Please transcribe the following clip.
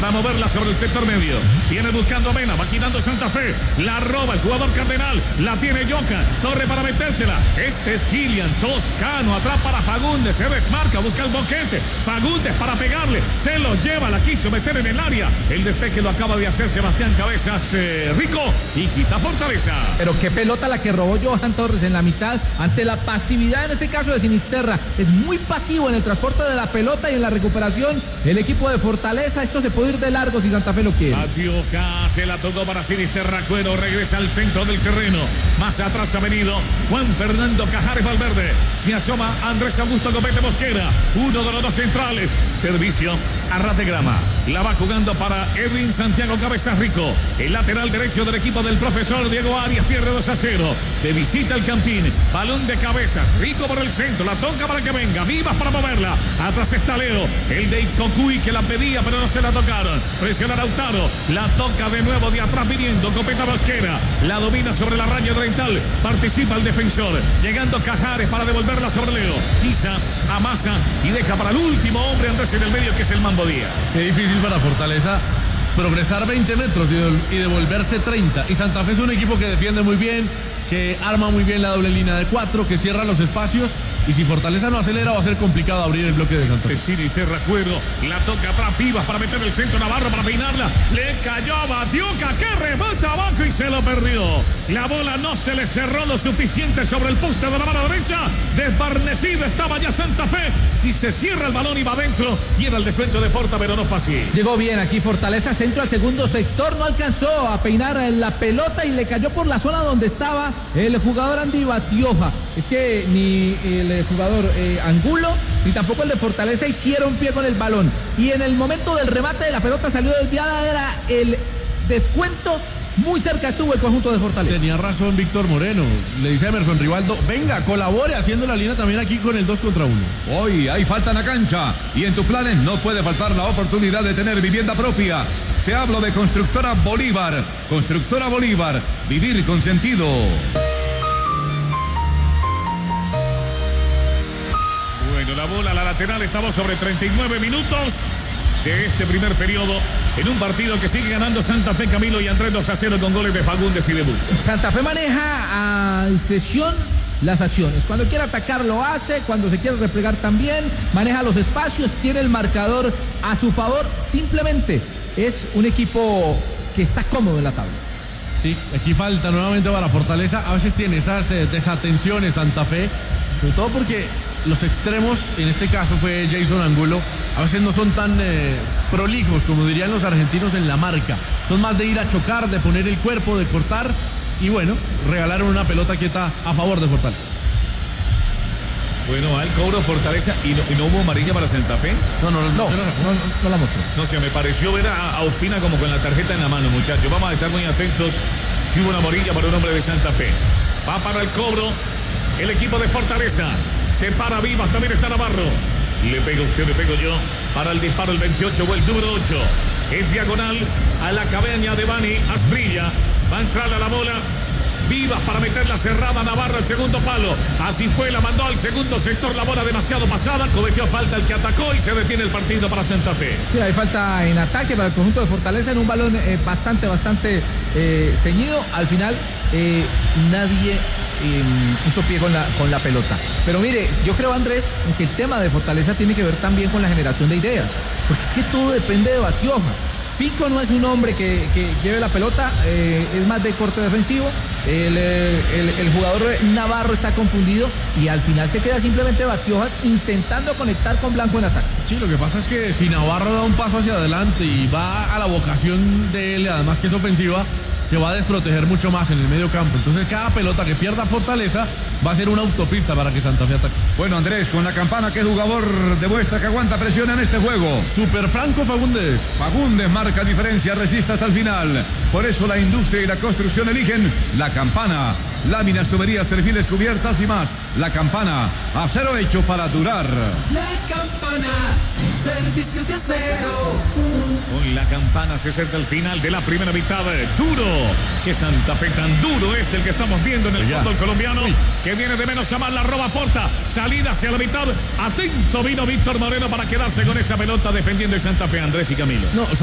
para moverla sobre el sector medio. Viene buscando a Mena, maquinando Santa Fe. La roba el jugador Cardenal. La tiene Yoka. Torre para metérsela. Este es Kylian Toscano. Atrás para Fagundes. Se desmarca, busca el boquete. Fagundes para pegarle. Se lo lleva, la quiso meter en el área. El despeje lo acaba de hacer Sebastián Cabezas Rico y quita Fortaleza. Pero qué pelota la que robó Johan Torres en la mitad ante la pasividad en este caso de Sinisterra. Es muy pasivo en el transporte de la pelota y en la recuperación el equipo de Fortaleza. Esto se puede ir de largo si Santa Fe lo quiere. Atioca se la tocó para Sinisterra. Cuero regresa al centro del terreno. Más atrás ha venido Juan Fernando Cajares Valverde. Se asoma Andrés Augusto Copete Mosquera, uno de los dos centrales. Servicio a Rategrama. La va jugando para Edwin Santiago Cabezas Rico. El lateral derecho del equipo del profesor Diego Arias pierde 2-0. De visita el Campín. Balón de Cabezas. Rico por el centro. La toca para que venga. Vivas para moverla. Atrás está Leo. El de Cocuy que la pedía pero no se la tocaron. Presiona Lautaro. La toca de nuevo de atrás viniendo. Copeta Mosquera. La domina sobre la raya oriental. Participa el defensor. Llegando Cajares para devolverla sobre Leo. Pisa, amasa y deja para el último hombre Andrés en el medio que es el Mambo Díaz. Qué difícil para Fortaleza progresar 20 metros y devolverse 30. Y Santa Fe es un equipo que defiende muy bien, que arma muy bien la doble línea de 4, que cierra los espacios. Y si Fortaleza no acelera, va a ser complicado abrir el bloque de Santa Fe. Sinisterra Cuero, la toca atrás, Vivas para meter el centro, Navarro para peinarla. Le cayó a Batioca, que rebota abajo y se lo perdió. La bola no se le cerró lo suficiente sobre el poste de la mano derecha. Desbarnecido estaba ya Santa Fe. Si se cierra el balón, iba adentro y era el descuento de Forta, pero no fue así. Llegó bien aquí Fortaleza, centro al segundo sector, no alcanzó a peinar la pelota y le cayó por la zona donde estaba el jugador Andy Batioja. Es que ni el jugador Angulo ni tampoco el de Fortaleza hicieron pie con el balón. Y en el momento del remate de la pelota salió desviada, era el descuento. Muy cerca estuvo el conjunto de Fortaleza. Tenía razón Víctor Moreno. Le dice a Emerson Rivaldo, venga, colabore haciendo la línea también aquí con el 2 contra 1. Hoy hay falta en la cancha y en tus planes no puede faltar la oportunidad de tener vivienda propia. Te hablo de Constructora Bolívar. Constructora Bolívar, vivir con sentido. Bueno, la bola a la lateral, estamos sobre 39 minutos de este primer periodo en un partido que sigue ganando Santa Fe, Camilo, y Andrés 2-0 con goles de Fagundes y de Bustos. Santa Fe maneja a discreción las acciones. Cuando quiere atacar lo hace, cuando se quiere replegar también, maneja los espacios, tiene el marcador a su favor. Simplemente es un equipo que está cómodo en la tabla. Sí, aquí falta nuevamente para Fortaleza. A veces tiene esas desatenciones Santa Fe, sobre todo porque los extremos, en este caso fue Jason Angulo, a veces no son tan prolijos, como dirían los argentinos, en la marca. Son más de ir a chocar, de poner el cuerpo, de cortar. Y bueno, regalaron una pelota quieta a favor de Fortaleza. Bueno, al cobro Fortaleza y no hubo amarilla para Santa Fe. No la mostró. No sé, me pareció ver a Ospina como con la tarjeta en la mano, muchachos. Vamos a estar muy atentos si hubo una amarilla para un hombre de Santa Fe. Va para el cobro el equipo de Fortaleza. Se para Vivas, también está Navarro. Le pego usted, le pego yo. Para el disparo el 28 o el número 8. Es diagonal a la cabaña de Bani Asprilla. Va a entrar a la bola. Vivas para meterla cerrada, Navarro el segundo palo. Así fue, la mandó al segundo sector, la bola demasiado pasada, cometió falta el que atacó y se detiene el partido para Santa Fe. Sí, hay falta en ataque para el conjunto de Fortaleza en un balón bastante ceñido. Al final nadie hizo pie con la pelota. Pero mire, yo creo, Andrés, que el tema de Fortaleza tiene que ver también con la generación de ideas, porque es que todo depende de Batioja. Pico no es un hombre que lleve la pelota, es más de corte defensivo. El jugador Navarro está confundido y al final se queda simplemente Batioja intentando conectar con Blanco en ataque. Sí, lo que pasa es que si Navarro da un paso hacia adelante y va a la vocación de él, además que es ofensiva, se va a desproteger mucho más en el medio campo. Entonces cada pelota que pierda Fortaleza va a ser una autopista para que Santa Fe ataque. Bueno, Andrés, con la campana, ¿qué jugador demuestra que aguanta presión en este juego? Super Franco Fagundes. Fagundes marca diferencia, resiste hasta el final. Por eso la industria y la construcción eligen la campana. Láminas, tuberías, perfiles, cubiertas y más. La campana, acero hecho para durar. La campana, servicio de acero. Con la campana se acerca el final de la primera mitad. Duro, que Santa Fe tan duro es el que estamos viendo en el fútbol colombiano. Que viene de menos a más, la roba Forta. Salida hacia la mitad. Atento vino Víctor Moreno para quedarse con esa pelota defendiendo el Santa Fe, Andrés y Camilo. No,